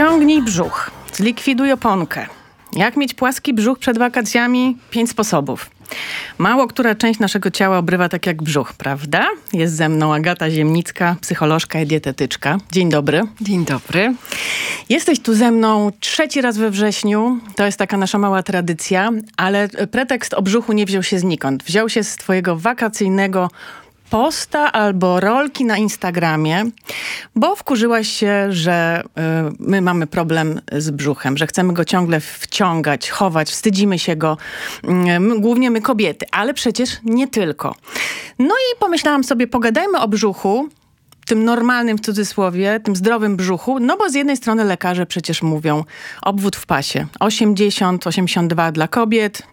Ściągnij brzuch, zlikwiduj oponkę. Jak mieć płaski brzuch przed wakacjami? 5 sposobów. Mało która część naszego ciała obrywa tak jak brzuch, prawda? Jest ze mną Agata Ziemnicka, psycholożka i dietetyczka. Dzień dobry. Dzień dobry. Jesteś tu ze mną 3. raz we wrześniu. To jest taka nasza mała tradycja, ale pretekst o brzuchu nie wziął się znikąd. Wziął się z twojego wakacyjnego posta albo rolki na Instagramie, bo wkurzyłaś się, że my mamy problem z brzuchem, że chcemy go ciągle wciągać, chować, wstydzimy się go, głównie my kobiety, ale przecież nie tylko. No i pomyślałam sobie, pogadajmy o brzuchu, tym normalnym w cudzysłowie, tym zdrowym brzuchu, no bo z jednej strony lekarze przecież mówią obwód w pasie. 80, 82 dla kobiet,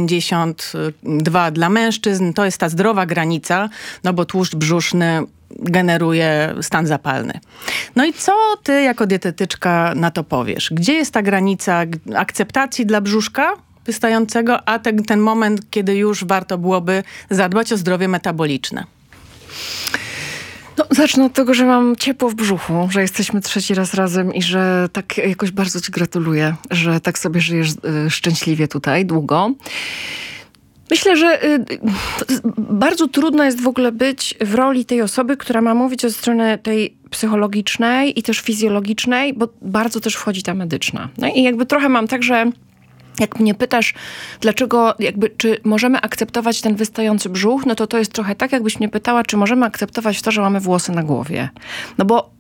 92 dla mężczyzn. To jest ta zdrowa granica, no bo tłuszcz brzuszny generuje stan zapalny. No i co ty jako dietetyczka na to powiesz? Gdzie jest ta granica akceptacji dla brzuszka wystającego, a ten moment, kiedy już warto byłoby zadbać o zdrowie metaboliczne? No, zacznę od tego, że mam ciepło w brzuchu, że jesteśmy 3. raz razem i że tak jakoś bardzo ci gratuluję, że tak sobie żyjesz szczęśliwie tutaj, długo. Myślę, że bardzo trudno jest w ogóle być w roli tej osoby, która ma mówić o strony tej psychologicznej i też fizjologicznej, bo bardzo też wchodzi ta medyczna. No i jakby trochę mam tak, że jak mnie pytasz, dlaczego, czy możemy akceptować ten wystający brzuch, no to jest trochę tak, jakbyś mnie pytała, czy możemy akceptować to, że mamy włosy na głowie. No bo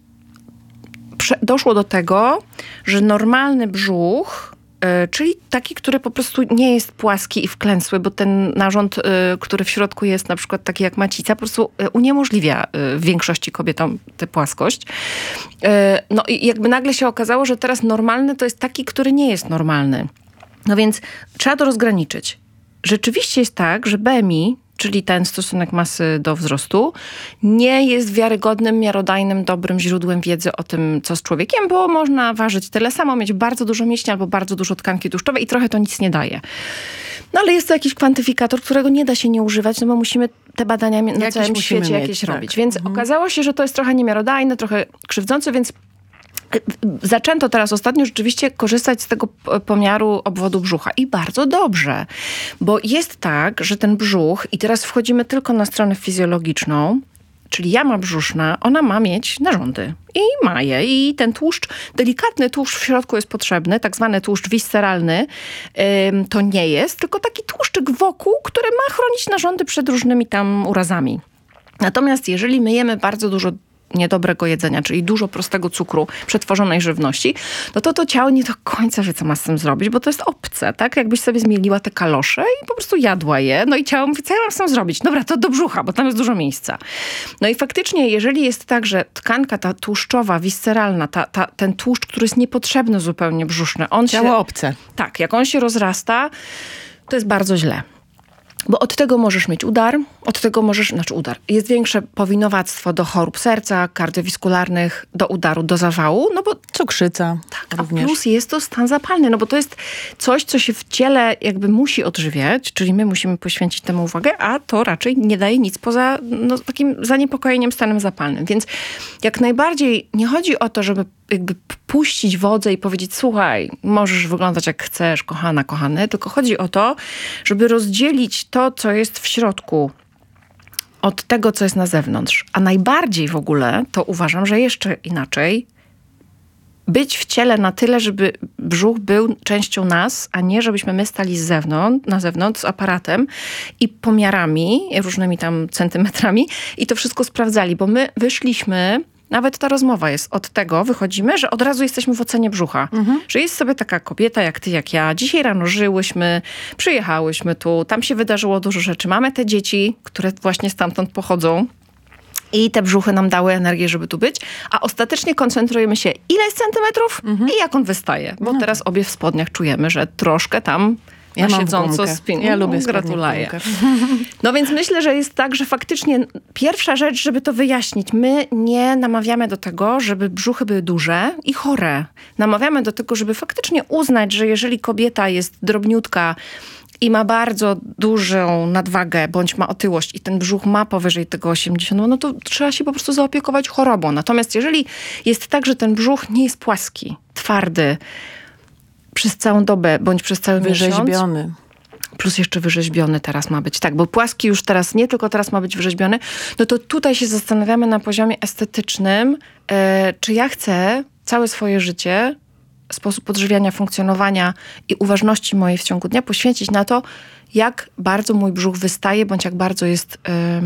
doszło do tego, że normalny brzuch, czyli taki, który po prostu nie jest płaski i wklęsły, bo ten narząd, który w środku jest na przykład taki jak macica, po prostu uniemożliwia w większości kobietom tę płaskość. No i jakby nagle się okazało, że teraz normalny to jest taki, który nie jest normalny. No więc trzeba to rozgraniczyć. Rzeczywiście jest tak, że BMI, czyli ten stosunek masy do wzrostu, nie jest wiarygodnym, miarodajnym, dobrym źródłem wiedzy o tym, co z człowiekiem, bo można ważyć tyle samo, mieć bardzo dużo mięśni albo bardzo dużo tkanki tłuszczowej i trochę to nic nie daje. No ale jest to jakiś kwantyfikator, którego nie da się nie używać, no bo musimy te badania na całym świecie jakieś robić. Więc okazało się, że to jest trochę niemiarodajne, trochę krzywdzące, więc zaczęto teraz ostatnio rzeczywiście korzystać z tego pomiaru obwodu brzucha. I bardzo dobrze, bo jest tak, że ten brzuch, i teraz wchodzimy tylko na stronę fizjologiczną, czyli jama brzuszna, ona ma mieć narządy. I ma je. I ten tłuszcz, delikatny tłuszcz w środku jest potrzebny, tak zwany tłuszcz visceralny. To nie jest, tylko taki tłuszczyk wokół, który ma chronić narządy przed różnymi tam urazami. Natomiast jeżeli my jemy bardzo dużo niedobrego jedzenia, czyli dużo prostego cukru, przetworzonej żywności, no to ciało nie do końca wie, co ma z tym zrobić, bo to jest obce, tak? Jakbyś sobie zmieliła te kalosze i po prostu jadła je, no i ciało mówi, co ja mam z tym zrobić? Dobra, to do brzucha, bo tam jest dużo miejsca. No i faktycznie, jeżeli jest tak, że tkanka ta tłuszczowa, visceralna, ten tłuszcz, który jest niepotrzebny zupełnie brzuszny, ciało obce. Tak, jak on się rozrasta, to jest bardzo źle. Bo od tego możesz mieć udar, jest większe powinowactwo do chorób serca, kardiowaskularnych, do udaru, do zawału, no bo cukrzyca. Tak, również. A plus jest to stan zapalny, no bo to jest coś, co się w ciele jakby musi odżywiać, czyli my musimy poświęcić temu uwagę, a to raczej nie daje nic poza takim zaniepokojeniem stanem zapalnym. Więc jak najbardziej nie chodzi o to, żeby jakby puścić wodzę i powiedzieć, słuchaj, możesz wyglądać jak chcesz, kochana, kochany, tylko chodzi o to, żeby rozdzielić to, co jest w środku od tego, co jest na zewnątrz. A najbardziej w ogóle to uważam, że jeszcze inaczej być w ciele na tyle, żeby brzuch był częścią nas, a nie żebyśmy my stali na zewnątrz z aparatem i pomiarami, różnymi tam centymetrami i to wszystko sprawdzali, bo my wyszliśmy. Nawet ta rozmowa jest od tego, wychodzimy, że od razu jesteśmy w ocenie brzucha. Że jest sobie taka kobieta jak ty, jak ja. Dzisiaj rano żyłyśmy, przyjechałyśmy tu, tam się wydarzyło dużo rzeczy. Mamy te dzieci, które właśnie stamtąd pochodzą i te brzuchy nam dały energię, żeby tu być. A ostatecznie koncentrujemy się, ile jest centymetrów i jak on wystaje. Bo teraz obie w spodniach czujemy, że troszkę tam na siedząco spinę. Ja lubię gratuluję. No więc myślę, że jest tak, że faktycznie pierwsza rzecz, żeby to wyjaśnić, my nie namawiamy do tego, żeby brzuchy były duże i chore. Namawiamy do tego, żeby faktycznie uznać, że jeżeli kobieta jest drobniutka i ma bardzo dużą nadwagę, bądź ma otyłość i ten brzuch ma powyżej tego 80, no to trzeba się po prostu zaopiekować chorobą. Natomiast jeżeli jest tak, że ten brzuch nie jest płaski, twardy, przez całą dobę, bądź przez cały wyrzeźbiony. miesiąc, plus jeszcze wyrzeźbiony teraz ma być. Tak, bo płaski już teraz nie, tylko teraz ma być wyrzeźbiony. No to tutaj się zastanawiamy na poziomie estetycznym, czy ja chcę całe swoje życie, sposób odżywiania, funkcjonowania i uważności mojej w ciągu dnia poświęcić na to, jak bardzo mój brzuch wystaje, bądź jak bardzo jest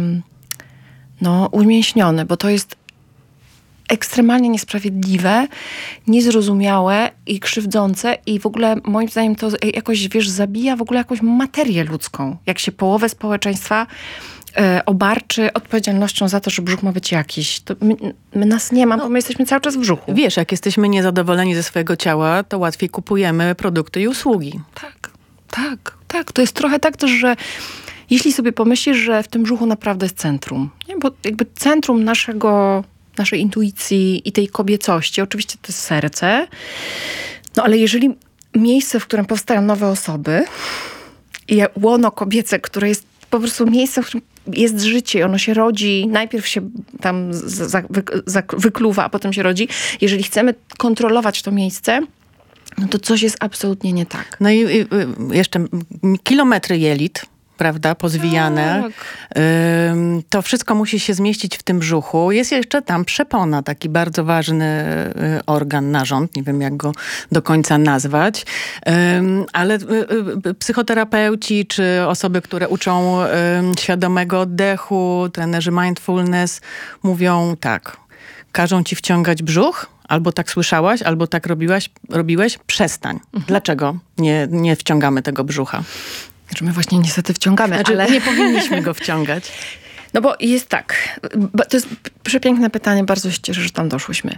umięśniony, bo to jest ekstremalnie niesprawiedliwe, niezrozumiałe i krzywdzące i w ogóle moim zdaniem to jakoś, zabija w ogóle jakąś materię ludzką. Jak się połowę społeczeństwa obarczy odpowiedzialnością za to, że brzuch ma być jakiś. To my nas nie ma, bo my jesteśmy cały czas w brzuchu. Wiesz, jak jesteśmy niezadowoleni ze swojego ciała, to łatwiej kupujemy produkty i usługi. Tak. To jest trochę tak też, że jeśli sobie pomyślisz, że w tym brzuchu naprawdę jest centrum, nie? Bo jakby centrum naszej intuicji i tej kobiecości, oczywiście to jest serce, no ale jeżeli miejsce, w którym powstają nowe osoby i łono kobiece, które jest po prostu miejsce, w którym jest życie i ono się rodzi, najpierw się tam wykluwa, a potem się rodzi. Jeżeli chcemy kontrolować to miejsce, no to coś jest absolutnie nie tak. No i jeszcze kilometry jelit, prawda, pozwijane. Tak. To wszystko musi się zmieścić w tym brzuchu. Jest jeszcze tam przepona, taki bardzo ważny organ, narząd, nie wiem jak go do końca nazwać, ale psychoterapeuci czy osoby, które uczą świadomego oddechu, trenerzy mindfulness mówią tak, każą ci wciągać brzuch, albo tak słyszałaś, albo tak robiłeś, przestań. Dlaczego nie wciągamy tego brzucha? Znaczy my właśnie niestety wciągamy, ale nie powinniśmy go wciągać. No bo jest tak, to jest przepiękne pytanie, bardzo się cieszę, że tam doszłyśmy.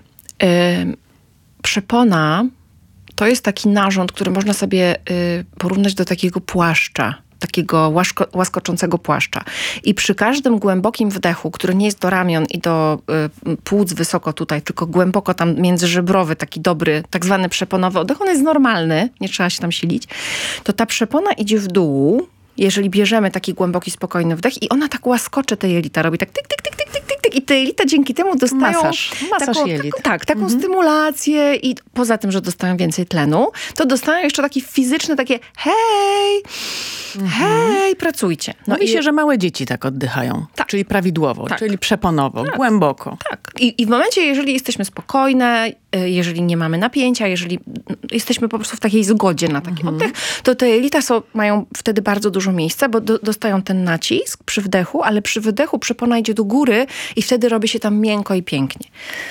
Przepona to jest taki narząd, który można sobie porównać do takiego płaszcza, takiego łaskoczącego płaszcza. I przy każdym głębokim wdechu, który nie jest do ramion i do płuc wysoko tutaj, tylko głęboko tam międzyżebrowy, taki dobry, tak zwany przeponowy oddech, on jest normalny, nie trzeba się tam silić, to ta przepona idzie w dół, jeżeli bierzemy taki głęboki, spokojny wdech i ona tak łaskocze te jelita, robi tak tyk, tyk, tyk, tyk, tyk, tyk, tyk i te jelita dzięki temu dostają masaż jelit. Taką stymulację i poza tym, że dostają więcej tlenu, to dostają jeszcze taki fizyczny, takie hej, pracujcie. No i się, że małe dzieci tak oddychają. Tak. Czyli prawidłowo, czyli przeponowo, głęboko. Tak. I w momencie, jeżeli jesteśmy spokojne, jeżeli nie mamy napięcia, jeżeli jesteśmy po prostu w takiej zgodzie na taki oddech, to te jelita mają wtedy bardzo dużo miejsca, bo dostają ten nacisk przy wdechu, ale przy wydechu przepona idzie do góry i wtedy robi się tam miękko i pięknie.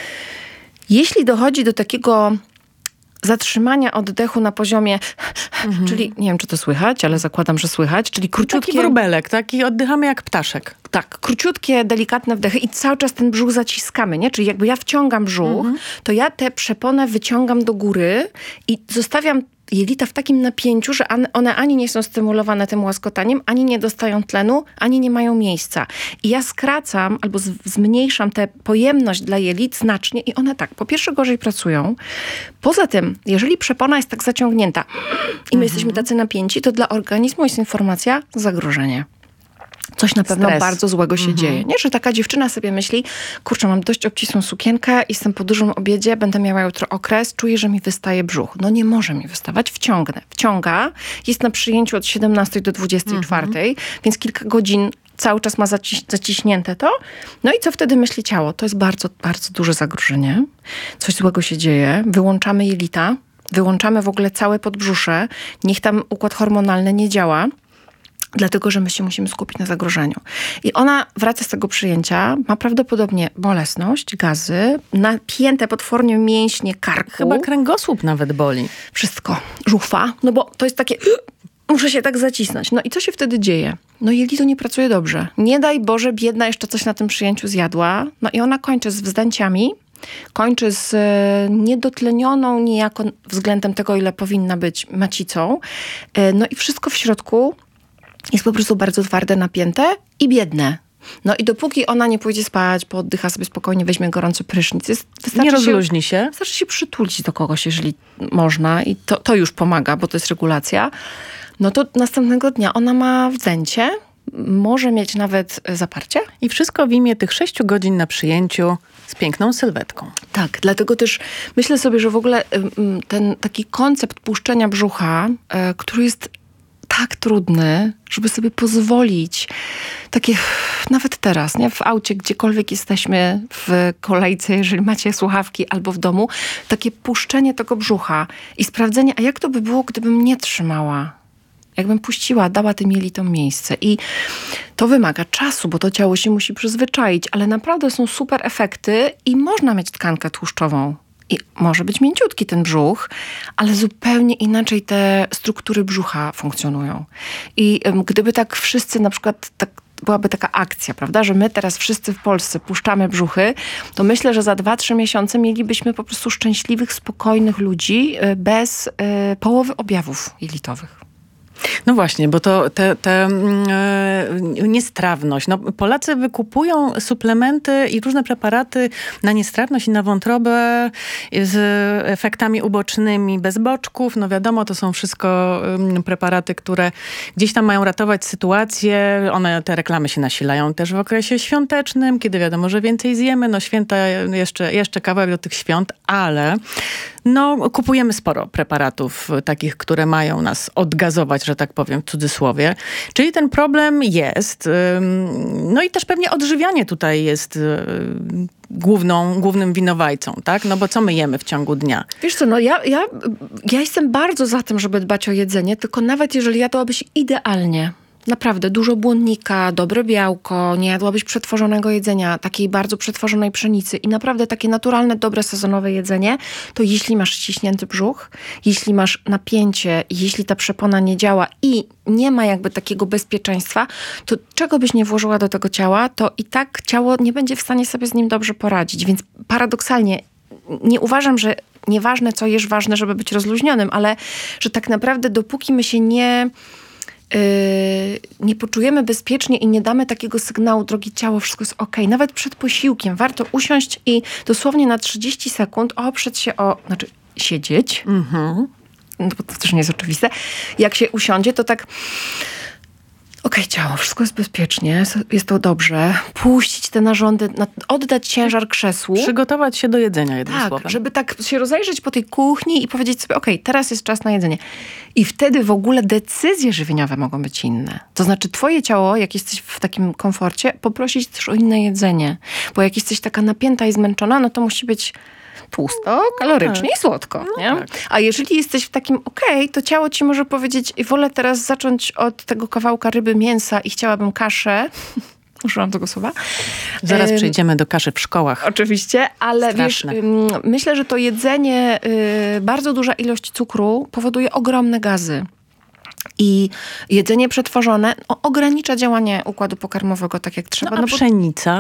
Jeśli dochodzi do takiego zatrzymania oddechu na poziomie, czyli nie wiem, czy to słychać, ale zakładam, że słychać, czyli króciutkie... Taki wróbelek, taki oddychamy jak ptaszek. Tak, króciutkie, delikatne wdechy i cały czas ten brzuch zaciskamy, nie? Czyli jakby ja wciągam brzuch, to ja tę przeponę wyciągam do góry i zostawiam jelita w takim napięciu, że one ani nie są stymulowane tym łaskotaniem, ani nie dostają tlenu, ani nie mają miejsca. I ja skracam albo zmniejszam tę pojemność dla jelit znacznie i one tak, po pierwsze gorzej pracują. Poza tym, jeżeli przepona jest tak zaciągnięta i my jesteśmy tacy napięci, to dla organizmu jest informacja zagrożenie. Coś na pewno bardzo złego się dzieje. Nie, że taka dziewczyna sobie myśli, kurczę, mam dość obcisłą sukienkę, jestem po dużym obiedzie, będę miała jutro okres, czuję, że mi wystaje brzuch. No nie może mi wystawać, wciągnę. Wciąga, jest na przyjęciu od 17 do 24, więc kilka godzin cały czas ma zaciśnięte to. No i co wtedy myśli ciało? To jest bardzo, bardzo duże zagrożenie. Coś złego się dzieje. Wyłączamy jelita, wyłączamy w ogóle całe podbrzusze. Niech tam układ hormonalny nie działa. Dlatego, że my się musimy skupić na zagrożeniu. I ona wraca z tego przyjęcia, ma prawdopodobnie bolesność, gazy, napięte potwornie mięśnie karku. Chyba kręgosłup nawet boli. Wszystko. Żuchwa. No bo to jest takie... Muszę się tak zacisnąć. No i co się wtedy dzieje? No jelito nie pracuje dobrze. Nie daj Boże, biedna jeszcze coś na tym przyjęciu zjadła. No i ona kończy z wzdęciami, kończy z niedotlenioną niejako względem tego, ile powinna być macicą. No i wszystko w środku jest po prostu bardzo twarde, napięte i biedne. No i dopóki ona nie pójdzie spać, pooddycha sobie spokojnie, weźmie gorący prysznic. Nie rozluźni się. Wystarczy się przytulić do kogoś, jeżeli można i to już pomaga, bo to jest regulacja. no to następnego dnia ona ma wzdęcie, może mieć nawet zaparcie. I wszystko w imię tych 6 godzin na przyjęciu z piękną sylwetką. Tak, dlatego też myślę sobie, że w ogóle ten taki koncept puszczenia brzucha, który jest tak trudny, żeby sobie pozwolić, takie nawet teraz, nie? W aucie, gdziekolwiek jesteśmy, w kolejce, jeżeli macie słuchawki, albo w domu, takie puszczenie tego brzucha i sprawdzenie, a jak to by było, gdybym nie trzymała? Jakbym puściła, dała tym jelitom miejsce. I to wymaga czasu, bo to ciało się musi przyzwyczaić, ale naprawdę są super efekty i można mieć tkankę tłuszczową. I może być mięciutki ten brzuch, ale zupełnie inaczej te struktury brzucha funkcjonują. I gdyby tak wszyscy na przykład byłaby taka akcja, prawda, że my teraz wszyscy w Polsce puszczamy brzuchy, to myślę, że za 2-3 miesiące mielibyśmy po prostu szczęśliwych, spokojnych ludzi bez połowy objawów jelitowych. No właśnie, bo to niestrawność. No, Polacy wykupują suplementy i różne preparaty na niestrawność i na wątrobę z efektami ubocznymi, bez boczków. No wiadomo, to są wszystko preparaty, które gdzieś tam mają ratować sytuację. Te reklamy się nasilają też w okresie świątecznym, kiedy wiadomo, że więcej zjemy. No święta jeszcze kawałek do tych świąt, ale no, kupujemy sporo preparatów takich, które mają nas odgazować, że tak powiem w cudzysłowie. Czyli ten problem jest. No i też pewnie odżywianie tutaj jest głównym winowajcą, tak? No bo co my jemy w ciągu dnia? Wiesz co, no ja jestem bardzo za tym, żeby dbać o jedzenie, tylko nawet jeżeli jadłabyś idealnie, naprawdę dużo błonnika, dobre białko, nie jadłabyś przetworzonego jedzenia, takiej bardzo przetworzonej pszenicy i naprawdę takie naturalne, dobre, sezonowe jedzenie, to jeśli masz ściśnięty brzuch, jeśli masz napięcie, jeśli ta przepona nie działa i nie ma jakby takiego bezpieczeństwa, to czego byś nie włożyła do tego ciała, to i tak ciało nie będzie w stanie sobie z nim dobrze poradzić. Więc paradoksalnie nie uważam, że nieważne co jesz, ważne, żeby być rozluźnionym, ale że tak naprawdę dopóki my się nie poczujemy bezpiecznie i nie damy takiego sygnału, drogie ciało, wszystko jest okej. Nawet przed posiłkiem warto usiąść i dosłownie na 30 sekund oprzeć się siedzieć. No bo to też nie jest oczywiste. Jak się usiądzie, to tak okej, ciało, wszystko jest bezpiecznie, jest to dobrze. Puścić te narządy, oddać ciężar krzesłu. Przygotować się do jedzenia, jednym słowem. Tak, żeby tak się rozejrzeć po tej kuchni i powiedzieć sobie, okej, teraz jest czas na jedzenie. I wtedy w ogóle decyzje żywieniowe mogą być inne. To znaczy twoje ciało, jak jesteś w takim komforcie, poprosić też o inne jedzenie. Bo jak jesteś taka napięta i zmęczona, no to musi być tłusto, kalorycznie i słodko. Nie? Tak. A jeżeli jesteś w takim to ciało ci może powiedzieć, wolę teraz zacząć od tego kawałka ryby, mięsa i chciałabym kaszę. Użyłam tego słowa. Zaraz przejdziemy do kaszy w szkołach. Oczywiście, ale straszne. Wiesz, myślę, że to jedzenie, bardzo duża ilość cukru powoduje ogromne gazy. I jedzenie przetworzone ogranicza działanie układu pokarmowego tak jak trzeba. A pszenica?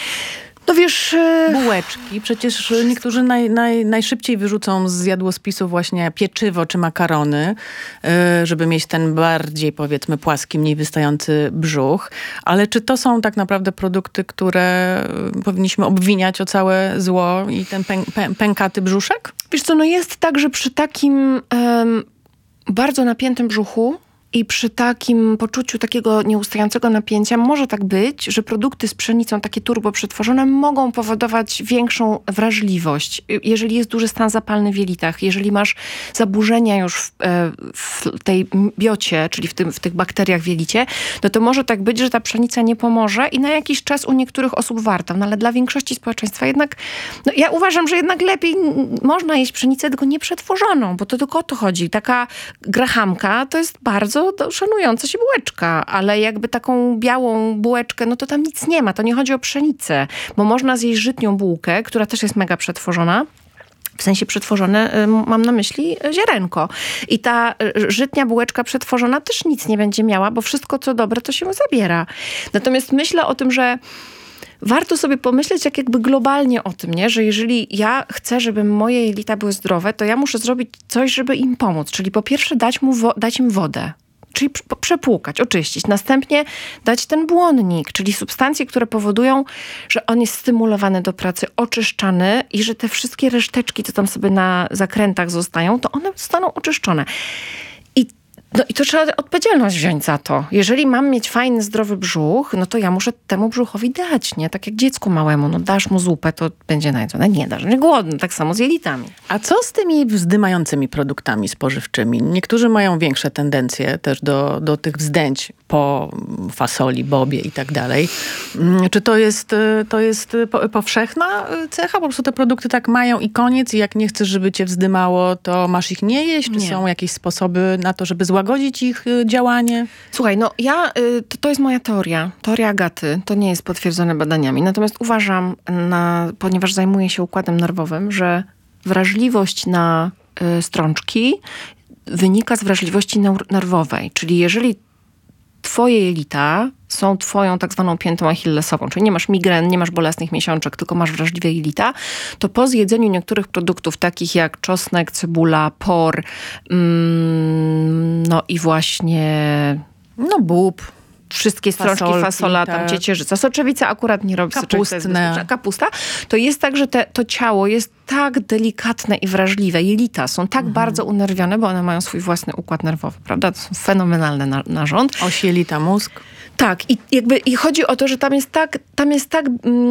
No wiesz... Bułeczki. Przecież niektórzy najszybciej wyrzucą z jadłospisu właśnie pieczywo czy makarony, żeby mieć ten bardziej, powiedzmy, płaski, mniej wystający brzuch. Ale czy to są tak naprawdę produkty, które powinniśmy obwiniać o całe zło i ten pękaty brzuszek? Wiesz co, no jest tak, że przy takim bardzo napiętym brzuchu i przy takim poczuciu takiego nieustającego napięcia może tak być, że produkty z pszenicą, takie turbo przetworzone, mogą powodować większą wrażliwość. Jeżeli jest duży stan zapalny w jelitach, jeżeli masz zaburzenia już w tej biocie, czyli w tych bakteriach w jelicie, no to może tak być, że ta pszenica nie pomoże i na jakiś czas u niektórych osób warto. No ale dla większości społeczeństwa jednak, no ja uważam, że jednak lepiej można jeść pszenicę, tylko nie przetworzoną, bo to tylko o to chodzi. Taka grahamka to jest bardzo szanująca się bułeczka, ale jakby taką białą bułeczkę, no to tam nic nie ma. To nie chodzi o pszenicę, bo można zjeść żytnią bułkę, która też jest mega przetworzona. W sensie przetworzone, mam na myśli ziarenko. I ta żytnia bułeczka przetworzona też nic nie będzie miała, bo wszystko co dobre to się zabiera. Natomiast myślę o tym, że warto sobie pomyśleć jakby globalnie o tym, nie? Że jeżeli ja chcę, żeby moje jelita były zdrowe, to ja muszę zrobić coś, żeby im pomóc. Czyli po pierwsze dać im wodę. Czyli przepłukać, oczyścić. Następnie dać ten błonnik, czyli substancje, które powodują, że on jest stymulowany do pracy, oczyszczany i że te wszystkie reszteczki, co tam sobie na zakrętach zostają, to one zostaną oczyszczone. I No i to trzeba odpowiedzialność wziąć za to. Jeżeli mam mieć fajny, zdrowy brzuch, no to ja muszę temu brzuchowi dać, nie? Tak jak dziecku małemu, no dasz mu zupę, to będzie najedzone. Nie dasz, nie głodny, tak samo z jelitami. A co z tymi wzdymającymi produktami spożywczymi? Niektórzy mają większe tendencje też do tych wzdęć po fasoli, bobie i tak dalej. Czy to jest powszechna cecha? Po prostu te produkty tak mają i koniec i jak nie chcesz, żeby cię wzdymało, to masz ich nie jeść? Czy są jakieś sposoby na to, żeby złagodzić ich działanie? Słuchaj, no to jest moja teoria Agaty. To nie jest potwierdzone badaniami. Natomiast uważam, ponieważ zajmuję się układem nerwowym, że wrażliwość na strączki wynika z wrażliwości nerwowej. Czyli jeżeli twoje jelita są twoją tak zwaną piętą achillesową, czyli nie masz migren, nie masz bolesnych miesiączek, tylko masz wrażliwe jelita, to po zjedzeniu niektórych produktów takich jak czosnek, cebula, por, no i właśnie bób. Wszystkie strączki, fasola, tam ciecierzyca. Soczewica akurat nie robi kapusta. To jest tak, że to ciało jest tak delikatne i wrażliwe. Jelita są tak bardzo unerwione, bo one mają swój własny układ nerwowy, prawda? To są fenomenalny narząd. Oś jelita, mózg. Tak. I chodzi o to, że tam jest tak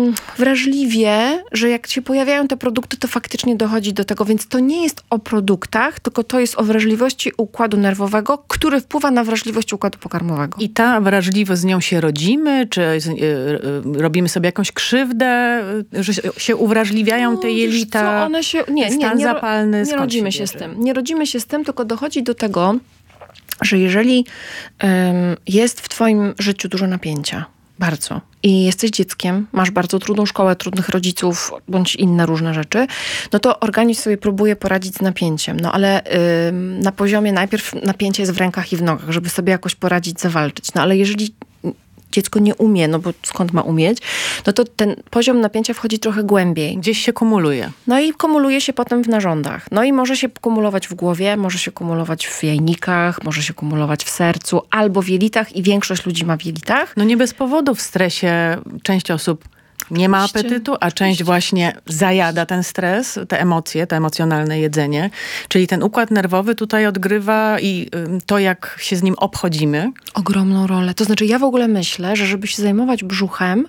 wrażliwie, że jak się pojawiają te produkty, to faktycznie dochodzi do tego. Więc to nie jest o produktach, tylko to jest o wrażliwości układu nerwowego, który wpływa na wrażliwość układu pokarmowego. I ta wrażliwość, z nią się rodzimy? Czy robimy sobie jakąś krzywdę, że się uwrażliwiają te jelita? Co, one się... Stan zapalny? Nie rodzimy się z tym. Nie rodzimy się z tym, tylko dochodzi do tego, że jeżeli jest w twoim życiu dużo napięcia, bardzo, i jesteś dzieckiem, masz bardzo trudną szkołę, trudnych rodziców, bądź inne różne rzeczy, no to organizm sobie próbuje poradzić z napięciem. No ale na poziomie najpierw napięcie jest w rękach i w nogach, żeby sobie jakoś poradzić, zawalczyć. No ale jeżeli dziecko nie umie, no bo skąd ma umieć, no to ten poziom napięcia wchodzi trochę głębiej. Gdzieś się kumuluje. No i kumuluje się potem w narządach. No i może się kumulować w głowie, może się kumulować w jajnikach, może się kumulować w sercu, albo w jelitach i większość ludzi ma w jelitach. No nie bez powodu w stresie część osób nie ma apetytu, a część właśnie zajada ten stres, te emocje, to emocjonalne jedzenie. Czyli ten układ nerwowy tutaj odgrywa i to, jak się z nim obchodzimy. Ogromną rolę. To znaczy ja w ogóle myślę, że żeby się zajmować brzuchem,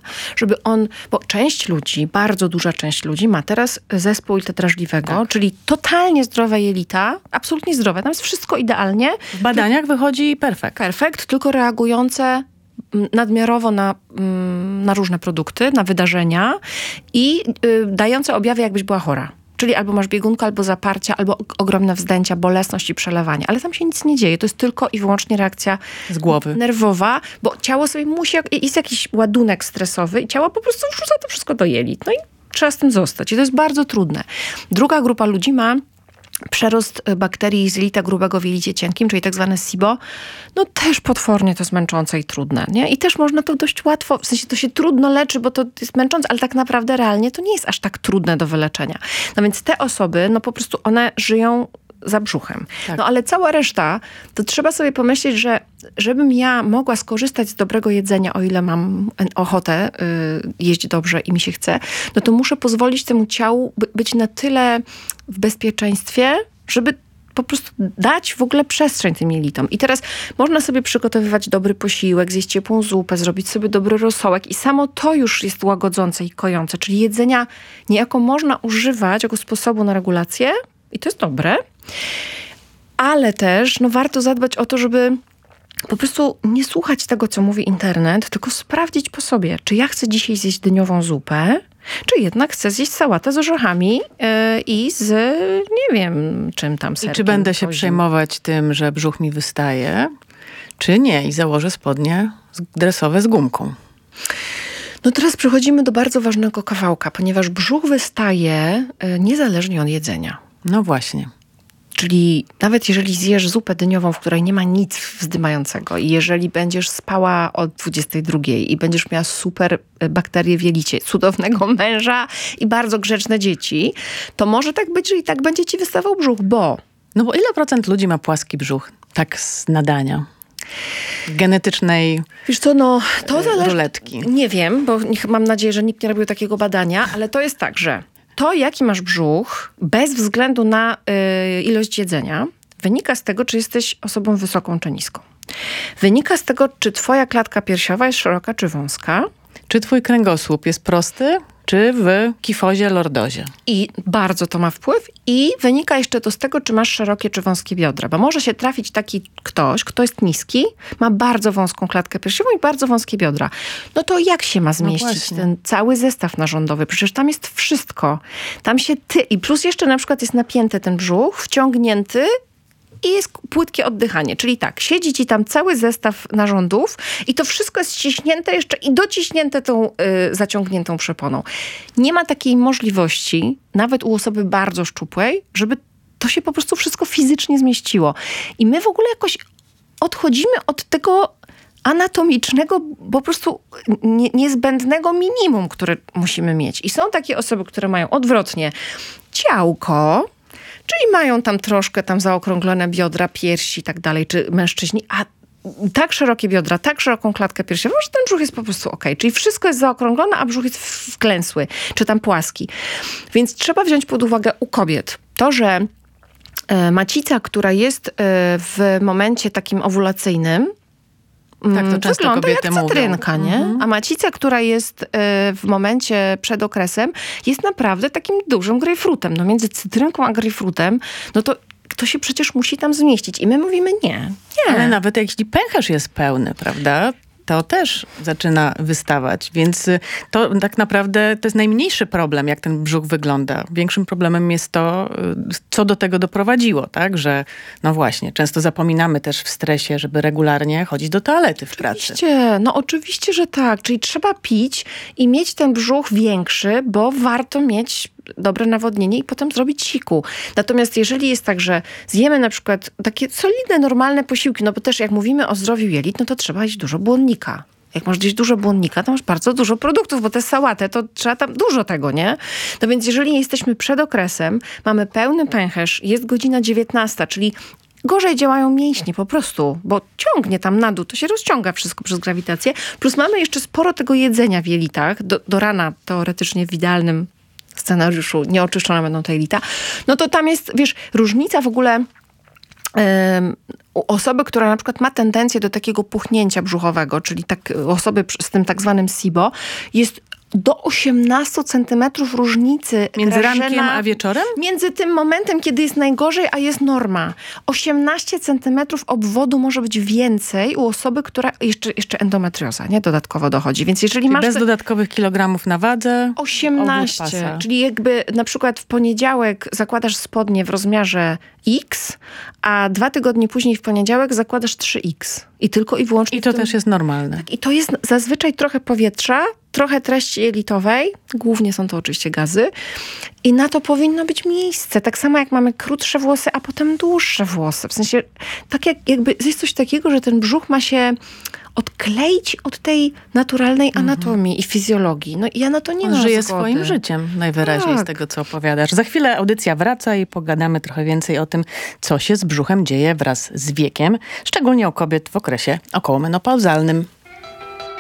bo część ludzi, bardzo duża część ludzi ma teraz zespół jelita drażliwego, czyli totalnie zdrowe jelita, absolutnie zdrowe. Tam jest wszystko idealnie. W badaniach wychodzi perfekt. Perfekt, tylko reagujące nadmiarowo na różne produkty, na wydarzenia i dające objawy, jakbyś była chora. Czyli albo masz biegunkę, albo zaparcia, albo ogromne wzdęcia, bolesność i przelewanie. Ale tam się nic nie dzieje. To jest tylko i wyłącznie reakcja z głowy, nerwowa, bo ciało sobie jest jakiś ładunek stresowy i ciało po prostu wrzuca to wszystko do jelit. No i trzeba z tym zostać. I to jest bardzo trudne. Druga grupa ludzi ma przerost bakterii z jelita grubego w jelicie cienkim, czyli tak zwane SIBO, no też potwornie to jest męczące i trudne, nie? I też można to dość łatwo, w sensie to się trudno leczy, bo to jest męczące, ale tak naprawdę realnie to nie jest aż tak trudne do wyleczenia. No więc te osoby, no po prostu one żyją za brzuchem. Tak. No ale cała reszta, to trzeba sobie pomyśleć, że żebym ja mogła skorzystać z dobrego jedzenia, o ile mam ochotę jeść dobrze i mi się chce, no to muszę pozwolić temu ciału być na tyle w bezpieczeństwie, żeby po prostu dać w ogóle przestrzeń tym jelitom. I teraz można sobie przygotowywać dobry posiłek, zjeść ciepłą zupę, zrobić sobie dobry rosołek i samo to już jest łagodzące i kojące. Czyli jedzenia niejako można używać jako sposobu na regulację i to jest dobre, ale też warto zadbać o to, żeby po prostu nie słuchać tego, co mówi internet, tylko sprawdzić po sobie, czy ja chcę dzisiaj zjeść dyniową zupę, czy jednak chcę zjeść sałatę z orzechami i z, nie wiem, czym tam serkiem. I czy będę się przejmować tym, że brzuch mi wystaje, czy nie i założę spodnie dresowe z gumką. No teraz przechodzimy do bardzo ważnego kawałka, ponieważ brzuch wystaje niezależnie od jedzenia. No właśnie. Czyli nawet jeżeli zjesz zupę dyniową, w której nie ma nic wzdymającego i jeżeli będziesz spała o 22 i będziesz miała super bakterie w jelicie, cudownego męża i bardzo grzeczne dzieci, to może tak być, że i tak będzie ci wystawał brzuch, bo... No bo ile procent ludzi ma płaski brzuch? Tak z nadania. Genetycznej Wiesz co, to zależy... ruletki. Nie wiem, bo mam nadzieję, że nikt nie robił takiego badania, ale to jest tak, że to, jaki masz brzuch, bez względu na ilość jedzenia, wynika z tego, czy jesteś osobą wysoką czy niską. Wynika z tego, czy twoja klatka piersiowa jest szeroka czy wąska. Czy twój kręgosłup jest prosty, czy w kifozie, lordozie? I bardzo to ma wpływ. I wynika jeszcze to z tego, czy masz szerokie czy wąskie biodra. Bo może się trafić taki ktoś, kto jest niski, ma bardzo wąską klatkę piersiową i bardzo wąskie biodra. No to jak się ma zmieścić ten cały zestaw narządowy? Przecież tam jest wszystko. Tam się i plus jeszcze na przykład jest napięty ten brzuch, wciągnięty i jest płytkie oddychanie. Czyli tak, siedzi ci tam cały zestaw narządów i to wszystko jest ściśnięte jeszcze i dociśnięte tą zaciągniętą przeponą. Nie ma takiej możliwości, nawet u osoby bardzo szczupłej, żeby to się po prostu wszystko fizycznie zmieściło. I my w ogóle jakoś odchodzimy od tego anatomicznego, po prostu niezbędnego minimum, które musimy mieć. I są takie osoby, które mają odwrotnie ciałko, czyli mają tam troszkę zaokrąglone biodra, piersi i tak dalej, czy mężczyźni, a tak szerokie biodra, tak szeroką klatkę piersiową, że ten brzuch jest po prostu okej. Czyli wszystko jest zaokrąglone, a brzuch jest wklęsły, czy tam płaski. Więc trzeba wziąć pod uwagę u kobiet to, że macica, która jest w momencie takim owulacyjnym, tak to często wygląda kobiety jak cytrynka, mówią. nie? A macica, która jest w momencie przed okresem, jest naprawdę takim dużym grejpfrutem. No między cytrynką a grejpfrutem, no to się przecież musi tam zmieścić. I my mówimy nie. Ale nawet jeśli pęcherz jest pełny, prawda? To też zaczyna wystawać, więc to tak naprawdę to jest najmniejszy problem, jak ten brzuch wygląda. Większym problemem jest to, co do tego doprowadziło, tak? Że no właśnie, często zapominamy też w stresie, żeby regularnie chodzić do toalety w pracy. Oczywiście, że tak. Czyli trzeba pić i mieć ten brzuch większy, bo warto mieć dobre nawodnienie i potem zrobić siku. Natomiast jeżeli jest tak, że zjemy na przykład takie solidne, normalne posiłki, no bo też jak mówimy o zdrowiu jelit, no to trzeba jeść dużo błonnika. Jak masz gdzieś dużo błonnika, to masz bardzo dużo produktów, bo te sałatę, to trzeba tam dużo tego, nie? No więc jeżeli jesteśmy przed okresem, mamy pełny pęcherz, jest godzina 19, czyli gorzej działają mięśnie po prostu, bo ciągnie tam na dół, to się rozciąga wszystko przez grawitację, plus mamy jeszcze sporo tego jedzenia w jelitach, do rana teoretycznie w idealnym scenariuszu nieoczyszczone będą te jelita, no to tam jest, wiesz, różnica w ogóle u osoby, która na przykład ma tendencję do takiego puchnięcia brzuchowego, czyli osoby z tym tak zwanym SIBO, jest do 18 centymetrów różnicy. Między rankiem a wieczorem? Między tym momentem, kiedy jest najgorzej, a jest norma. 18 centymetrów obwodu może być więcej u osoby, która... Jeszcze endometrioza, nie? Dodatkowo dochodzi. Więc jeżeli czyli masz... bez dodatkowych kilogramów na wadze? 18. Czyli jakby na przykład w poniedziałek zakładasz spodnie w rozmiarze X, a 2 tygodnie później w poniedziałek zakładasz 3X. I tylko i wyłącznie... I to też jest normalne. Tak, i to jest zazwyczaj trochę powietrza, trochę treści jelitowej, głównie są to oczywiście gazy i na to powinno być miejsce. Tak samo jak mamy krótsze włosy, a potem dłuższe włosy. W sensie, tak jakby jest coś takiego, że ten brzuch ma się odkleić od tej naturalnej anatomii i fizjologii. No i ja na to nie mam zgody. Żyje swoim życiem najwyraźniej z tego, co opowiadasz. Za chwilę audycja wraca i pogadamy trochę więcej o tym, co się z brzuchem dzieje wraz z wiekiem, szczególnie u kobiet w okresie okołomenopauzalnym.